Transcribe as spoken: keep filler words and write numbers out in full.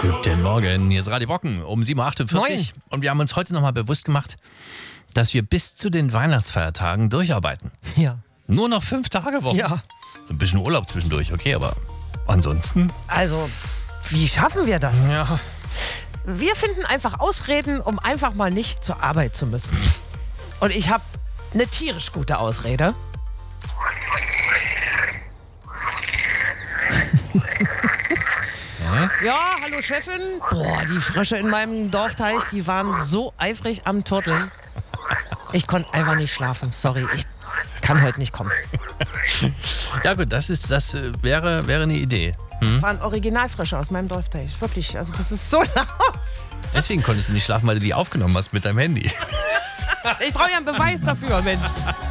Guten Morgen, hier ist Radio Brocken um sieben Uhr achtundvierzig. Und wir haben uns heute nochmal bewusst gemacht, dass wir bis zu den Weihnachtsfeiertagen durcharbeiten. Ja. Nur noch fünf Tage Woche. Ja. So ein bisschen Urlaub zwischendurch, okay, aber ansonsten? Also, wie schaffen wir das? Ja. Wir finden einfach Ausreden, um einfach mal nicht zur Arbeit zu müssen. Und ich habe eine tierisch gute Ausrede. Ja, hallo Chefin. Boah, die Frösche in meinem Dorfteich, die waren so eifrig am Turteln. Ich konnte einfach nicht schlafen. Sorry, ich kann heute nicht kommen. Ja gut, das ist, das äh, wäre, wäre eine Idee. Hm? Das waren Originalfrösche aus meinem Dorfteich. Wirklich, also das ist so laut. Deswegen konntest du nicht schlafen, weil du die aufgenommen hast mit deinem Handy. Ich brauche ja einen Beweis dafür, Mensch.